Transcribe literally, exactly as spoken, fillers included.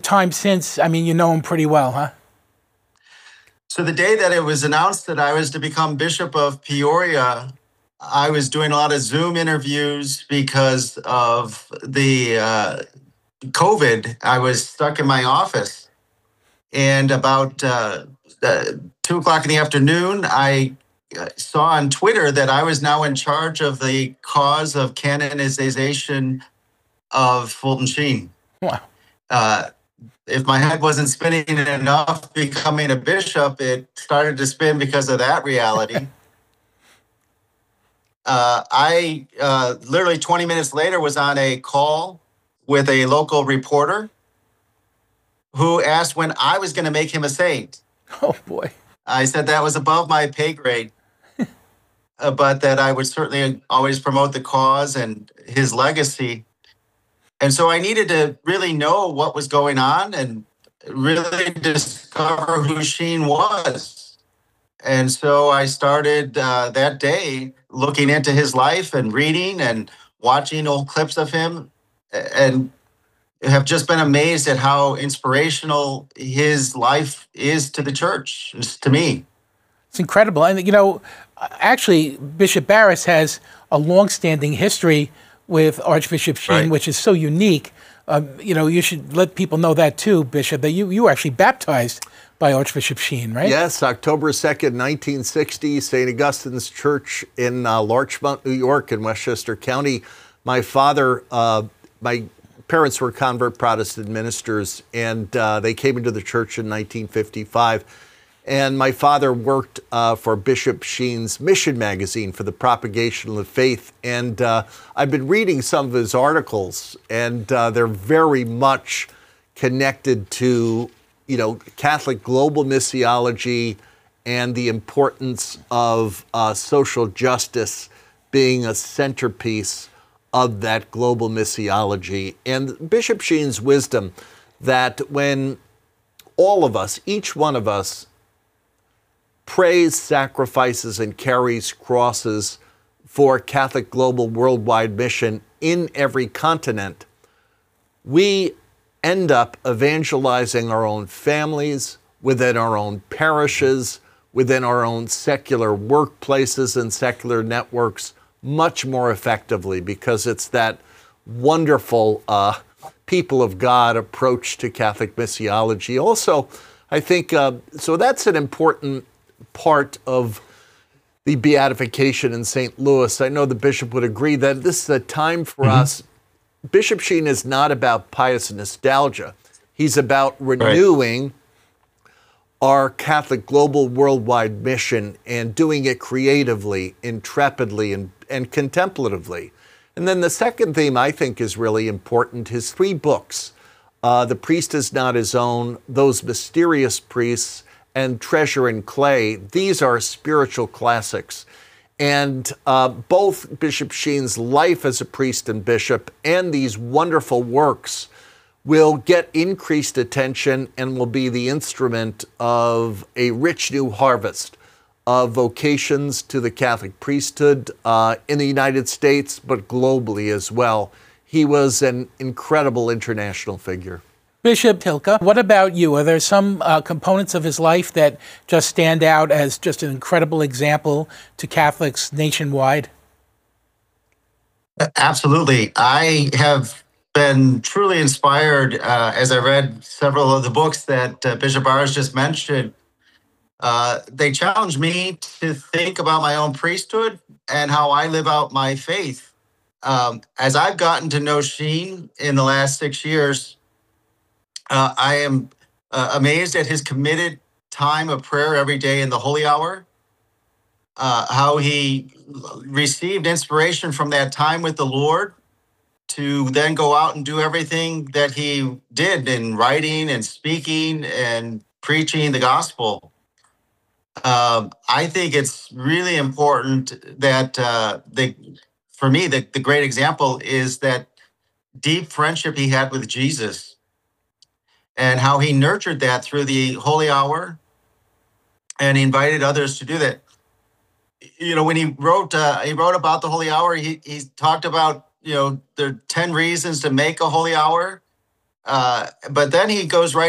time since, I mean, you know him pretty well, huh? So the day that it was announced that I was to become Bishop of Peoria, I was doing a lot of Zoom interviews because of the uh, COVID. I was stuck in my office. And about uh, uh, two o'clock in the afternoon, I saw on Twitter that I was now in charge of the cause of canonization of Fulton Sheen. Wow. Uh, if my head wasn't spinning enough becoming a bishop, it started to spin because of that reality. uh, I uh, literally twenty minutes later was on a call with a local reporter who asked when I was going to make him a saint. Oh, boy. I said that was above my pay grade, uh, but that I would certainly always promote the cause and his legacy. And so I needed to really know what was going on and really discover who Sheen was. And so I started uh, that day looking into his life and reading and watching old clips of him, and have just been amazed at how inspirational his life is to the church, to me. It's incredible. And, you know, actually, Bishop Barris has a long-standing history with Archbishop Sheen, Right. which is so unique. Um, you know, you should let people know that too, Bishop, that you, you were actually baptized by Archbishop Sheen, right? Yes, October second, nineteen sixty, Saint Augustine's Church in uh, Larchmont, New York, in Westchester County. My father, uh, my parents were convert Protestant ministers, and uh, they came into the church in nineteen fifty-five. And my father worked uh, for Bishop Sheen's Mission magazine for the propagation of the faith. And uh, I've been reading some of his articles, and uh, they're very much connected to, you know, Catholic global missiology and the importance of uh, social justice being a centerpiece of that global missiology. And Bishop Sheen's wisdom that when all of us, each one of us, prays, sacrifices, and carries crosses for Catholic global worldwide mission in every continent, we end up evangelizing our own families, within our own parishes, within our own secular workplaces and secular networks much more effectively, because it's that wonderful uh, people of God approach to Catholic missiology. Also, I think, uh, so that's an important part of the beatification in Saint Louis. I know the bishop would agree that this is a time for mm-hmm. us. Bishop Sheen is not about pious nostalgia. He's about renewing right. our Catholic global worldwide mission and doing it creatively, intrepidly, and, and contemplatively. And then the second theme I think is really important, his three books, uh, The Priest is Not His Own, Those Mysterious Priests, and Treasure in Clay. These are spiritual classics. And uh, both Bishop Sheen's life as a priest and bishop and these wonderful works will get increased attention and will be the instrument of a rich new harvest of vocations to the Catholic priesthood uh, in the United States, but globally as well. He was an incredible international figure. Bishop Hilka, what about you? Are there some uh, components of his life that just stand out as just an incredible example to Catholics nationwide? Absolutely. I have been truly inspired uh, as I read several of the books that uh, Bishop Barris just mentioned. Uh, they challenge me to think about my own priesthood and how I live out my faith. Um, as I've gotten to know Sheen in the last six years, Uh, I am uh, amazed at his committed time of prayer every day in the Holy Hour, uh, how he received inspiration from that time with the Lord to then go out and do everything that he did in writing and speaking and preaching the gospel. Um, I think it's really important that uh, the, for me, the, the great example is that deep friendship he had with Jesus, and how he nurtured that through the Holy Hour, and he invited others to do that. You know, when he wrote, uh, he wrote about the Holy Hour, he he talked about, you know, there are ten reasons to make a Holy Hour. uh, but then he goes right